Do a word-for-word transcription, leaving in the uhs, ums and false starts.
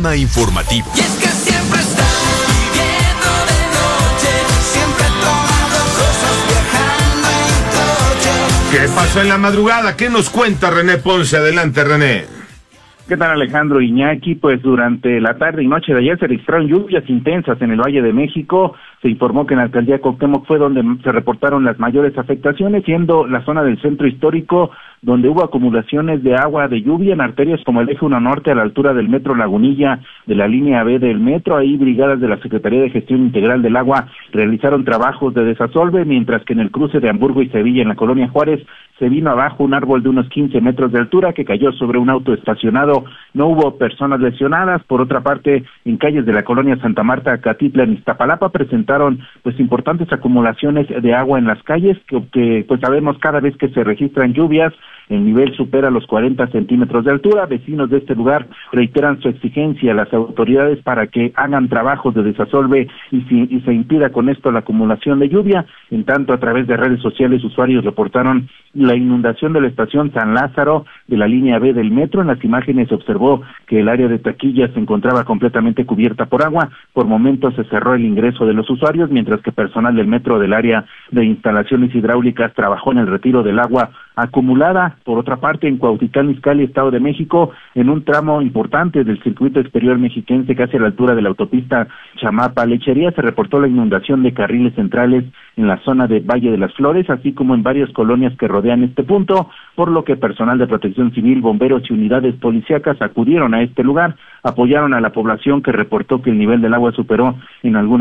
panorama informativo. Y es que siempre está viviendo de noche, siempre tomando cosas, viajando en coche. ¿Qué pasó en la madrugada? ¿Qué nos cuenta René Ponce? Adelante, René. ¿Qué tal, Alejandro Iñaki? Pues durante la tarde y noche de ayer se registraron lluvias intensas en el Valle de México. Se informó que en la alcaldía Cuauhtémoc fue donde se reportaron las mayores afectaciones, siendo la zona del centro histórico donde hubo acumulaciones de agua de lluvia en arterias como el eje uno norte a la altura del metro Lagunilla de la línea B del metro. Ahí brigadas de la Secretaría de Gestión Integral del Agua realizaron trabajos de desasolve, mientras que en el cruce de Hamburgo y Sevilla en la colonia Juárez se vino abajo un árbol de unos quince metros de altura que cayó sobre un auto estacionado. No hubo personas lesionadas. Por otra parte, en calles de la colonia Santa Marta, Acatitla, en Iztapalapa, presentaron pues importantes acumulaciones de agua en las calles, que, que pues sabemos cada vez que se registran lluvias, el nivel supera los cuarenta centímetros de altura. Vecinos de este lugar reiteran su exigencia a las autoridades para que hagan trabajos de desasolve y, si, y se impida con esto la acumulación de lluvia. En tanto, a través de redes sociales, usuarios reportaron la inundación de la estación San Lázaro de la línea B del metro. En las imágenes se observó que el área de taquillas se encontraba completamente cubierta por agua. Por momentos se cerró el ingreso de los usuarios, mientras que personal del metro del área de instalaciones hidráulicas trabajó en el retiro del agua acumulada. Por otra parte, en Cuautitlán Izcalli, Estado de México, en un tramo importante del circuito exterior mexiquense, casi a la altura de la autopista Chamapa-Lechería, se reportó la inundación de carriles centrales en la zona de Valle de las Flores, así como en varias colonias que rodean este punto, por lo que personal de protección civil, bomberos y unidades policíacas acudieron a este lugar, apoyaron a la población que reportó que el nivel del agua superó en algunas